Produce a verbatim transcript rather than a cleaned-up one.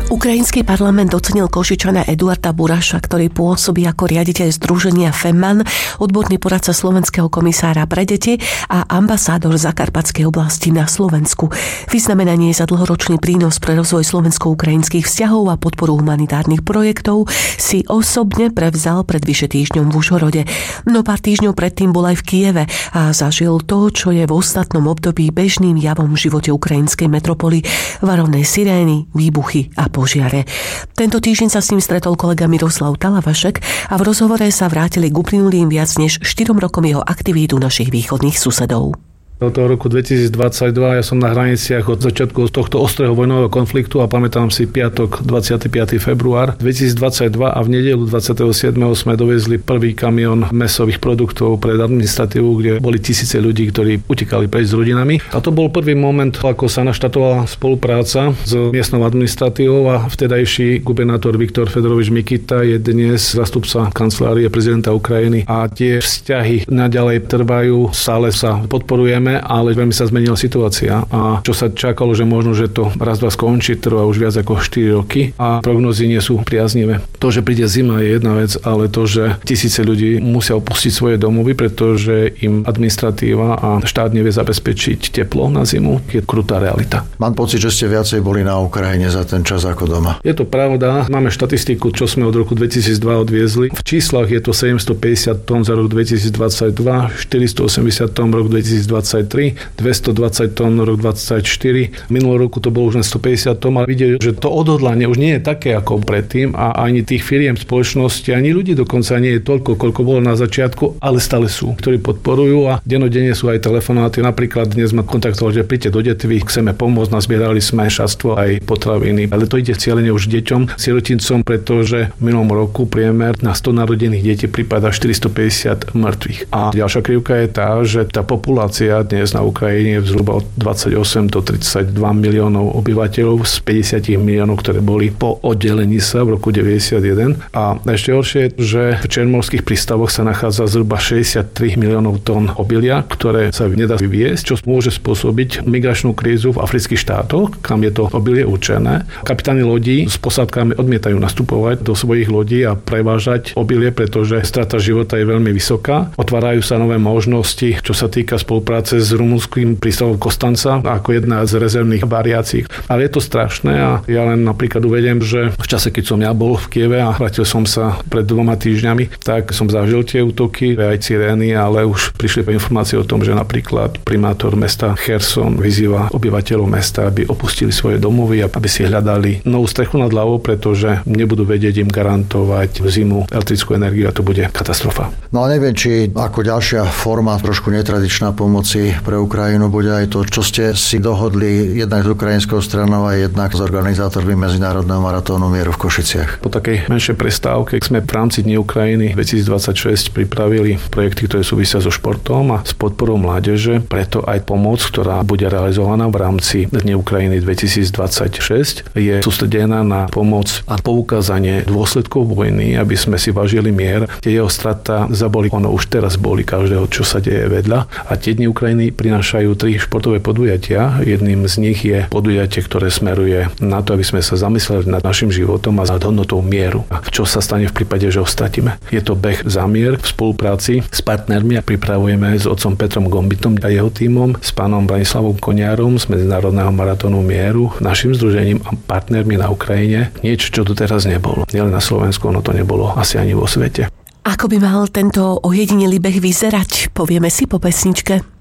Ukrajinský parlament ocenil Košičana Eduarda Buraša, ktorý pôsobí ako riaditeľ združenia FEMMAN, odborný poradca slovenského komisára pre deti a ambasádor Zakarpatskej oblasti na Slovensku. Vyznamenanie za dlhoročný prínos pre rozvoj slovensko-ukrajinských vzťahov a podporu humanitárnych projektov si osobne prevzal pred vyše týždňom v Užhorode. No pár týždňov predtým bol aj v Kieve a zažil to, čo je v ostatnom období bežným javom v živote ukrajinskej metropoly: varovné sirény, výbuchy a požiare. Tento týždeň sa s ním stretol kolega Miroslav Talavašek a v rozhovore sa vrátili k uplynulým viac než štyrom rokom jeho aktivít u našich východných susedov. Od toho roku dvetisícdvadsaťdva ja som na hraniciach od začiatku tohto ostrého vojnového konfliktu a pamätám si piatok dvadsiateho piateho február dvetisícdvadsaťdva a v nedeľu dvadsiateho siedmeho sme dovezli prvý kamión mäsových produktov pred administratívu, kde boli tisíce ľudí, ktorí utekali preč s rodinami. A to bol prvý moment, ako sa naštartovala spolupráca s miestnou administratívou a vtedajší gubernátor Viktor Fedorovič Mikita je dnes zástupca kancelárie prezidenta Ukrajiny a tie vzťahy naďalej trvajú, stále sa podporujeme, ale veľmi sa zmenila situácia a čo sa čakalo, že možno, že to raz dva skončí, trvá už viac ako štyri roky a prognozy nie sú priaznivé. To, že príde zima, je jedna vec, ale to, že tisíce ľudí musia opustiť svoje domovy, pretože im administratíva a štát nevie zabezpečiť teplo na zimu, je krutá realita. Mám pocit, že ste viacej boli na Ukrajine za ten čas ako doma. Je to pravda. Máme štatistiku, čo sme od roku dvetisícdva odviezli. V číslach je to sedemstopäťdesiat tón za rok dvetisícdvadsaťdva, štyristoosemdesiat tón rok dvetisícdvadsaťtri, dvestodvadsať tón rok dvadsaťštyri. Minulý roku to bolo už len stopäťdesiat tón, ale vidieť, že to odhodlanie už nie je také ako predtým a ani tých firiem, spoločnosti, ani ľudí dokonca nie je toľko, koľko bolo na začiatku, ale stále sú, ktorí podporujú a dennodenne sú aj telefonáty. Napríklad dnes ma kontaktovali, že príďte do Detvy, chceme pomôcť, nazbierali sme šatstvo aj potraviny, ale to ide cieľene už deťom, sirotincom, pretože v minulom roku priemer na sto narodených detí pripadá štyristopäťdesiat mŕtvych. A ďalšia krivka je tá, že tá populácia dnes na Ukrajine je zhruba od dvadsaťosem do tridsaťdva miliónov obyvateľov z päťdesiat miliónov, ktoré boli po oddelení sa v roku deväťdesiatjeden. A ešte horšie je, že v černomorských prístavoch sa nachádza zhruba šesťdesiattri miliónov tón obilia, ktoré sa nedá vyviesť, čo môže spôsobiť migračnú krízu v afrických štátoch, kam je to obilie určené. Kapitáni lodí s posádkami odmietajú nastupovať do svojich lodí a prevážať obilie, pretože strata života je veľmi vysoká. Otvárajú sa nové možnosti, čo sa týka spolupráce s rumunským prístavom Kostanca ako jedna z rezervných variácií. Ale je to strašné a ja len napríklad uvediem, že v čase, keď som ja bol v Kieve a vrátil som sa pred dvoma týždňami, tak som zažil tie útoky, aj sirény, ale už prišli informácie o tom, že napríklad primátor mesta Cherson vyzýva obyvateľov mesta, aby opustili svoje domovy a aby si hľadali novú strechu nad hlavou, pretože nebudú vedieť im garantovať v zimu elektrickú energiu a to bude katastrofa. No a neviem, či ako ďalšia forma trošku netradičná pomoci pre Ukrajinu bude aj to, čo ste si dohodli jednak s ukrajinskou stranou a jednak s organizátormi Medzinárodného maratónu mieru v Košiciach. Po takej menšej prestávke sme v rámci Dní Ukrajiny dvetisícdvadsaťšesť pripravili projekty, ktoré súvisia so športom a s podporou mládeže. Preto aj pomoc, ktorá bude realizovaná v rámci Dní Ukrajiny dvetisícdvadsaťšesť, je sústredená na pomoc a poukázanie dôsledkov vojny, aby sme si vážili mier. Tie jeho strata zaboli, ono už teraz boli každého, čo sa deje vedľa. A tie Dni Ukrajiny prinášajú tri športové podujatia. Jedným z nich je podujatie, ktoré smeruje na to, aby sme sa zamysleli nad našim životom a nad hodnotou mieru. A čo sa stane v prípade, že ho stratíme. Je to beh za mier v spolupráci s partnermi a pripravujeme s otcom Petrom Gombitom a jeho tímom, s pánom Branislavom Koniarom z Medzinárodného maratónu mieru, našim združením a partnermi na Ukrajine. Niečo, čo doteraz nebolo. Nielen na Slovensku, ono to nebolo asi ani vo svete. Ako by mal tento ojedinelý beh vyzerať? Povieme si po pesničke.